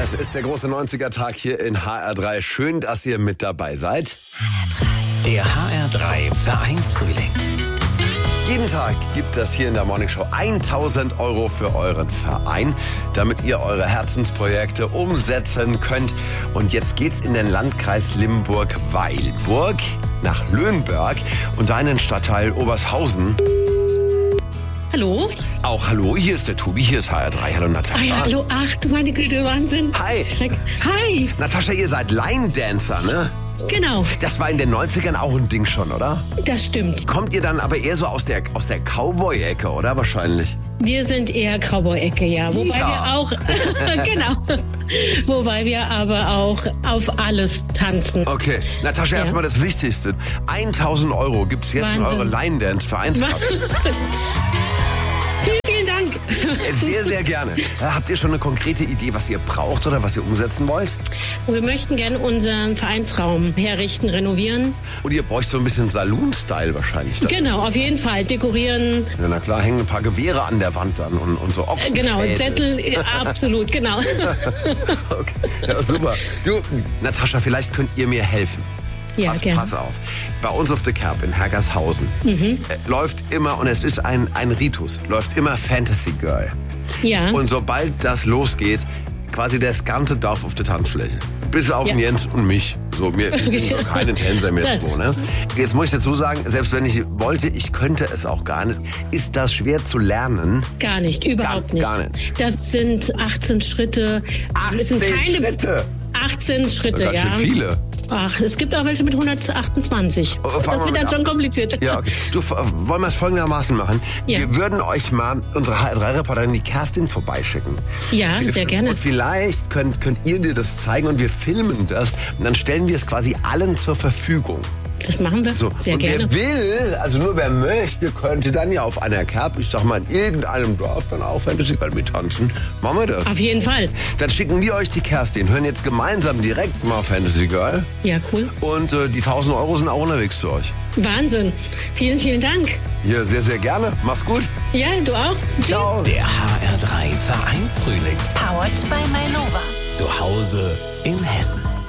Es ist der große 90er-Tag hier in HR3. Schön, dass ihr mit dabei seid. Der HR3 Vereinsfrühling. Jeden Tag gibt es hier in der Morningshow 1000 € für euren Verein, damit ihr eure Herzensprojekte umsetzen könnt. Und jetzt geht's in den Landkreis Limburg-Weilburg nach Löhnberg und da in den Stadtteil Obershausen. Hallo? Auch hallo, hier ist der Tobi, hier ist HR3. Hallo Natascha. Ah ja, hallo, ach du meine Güte, Wahnsinn. Hi. Hi. Natascha, ihr seid Line-Dancer, ne? Genau, Das war in den 90ern auch ein Ding schon, oder? das stimmt. Kommt ihr dann aber eher so aus der Cowboy-Ecke, oder? Wahrscheinlich. Wir sind eher Cowboy-Ecke, ja. Wobei Ja. wir auch, genau, wobei wir aber auch auf alles tanzen. Okay, Natascha, Ja. erstmal das Wichtigste. 1000 € gibt's jetzt in Wahnsinn. eure Line-Dance-Vereinskasse. Vielen Dank. Sehr, sehr gerne. Habt ihr schon eine konkrete Idee, was ihr braucht oder was ihr umsetzen wollt? Wir möchten gerne unseren Vereinsraum herrichten, renovieren. Und ihr bräucht so ein bisschen Saloon-Style wahrscheinlich. Dann. Genau, auf jeden Fall. Dekorieren, Ja, na klar, hängen ein paar Gewehre an der Wand dann und so Ochsenschädel. genau, Zettel, absolut, genau. Okay, ja, super. Du, Natascha, vielleicht könnt ihr mir helfen. Ja, gerne. Pass auf. Bei uns auf der Kerb in Hergershausen läuft immer, und es ist ein Ritus, läuft immer Fantasy Girl. Ja, Und sobald das losgeht, quasi das ganze Dorf auf der Tanzfläche. Bis auf Ja. den Jens und mich. So, wir sind so keine Tänzer mehr so, ne? Jetzt muss ich dazu sagen, selbst wenn ich wollte, ich könnte es auch gar nicht. Ist das schwer zu lernen? gar nicht, überhaupt nicht. Gar nicht. Das sind 18 Schritte. Es sind 18 keine Schritte. 18 Schritte, Ganz ja. schön viele. Ach, es gibt auch welche mit 128. fangen Das wir wird mit dann an. schon kompliziert. Ja, okay. Du, wollen wir es folgendermaßen machen? Ja. Wir würden euch mal unsere HR3-Reporterin, die Kerstin, vorbeischicken. Ja, sehr gerne. Und vielleicht könnt ihr dir das zeigen und wir filmen das. Und dann stellen wir es quasi allen zur Verfügung. Das machen wir So. sehr und gerne. wer will, also nur wer möchte, könnte dann ja auf einer Kerb, ich sag mal in irgendeinem Dorf, dann auch Fantasy Girl mittanzen. Machen wir das. Auf jeden Fall. Dann schicken wir euch die Kerstin, hören jetzt gemeinsam direkt mal Fantasy Girl. Ja, cool. Und die 1000 € sind auch unterwegs zu euch. Wahnsinn. Vielen, vielen Dank. Hier, sehr, sehr gerne. Mach's gut. Ja, du auch. Tschüss. Ciao. Der HR3 Vereinsfrühling. Powered by Mainova. Zu Hause in Hessen.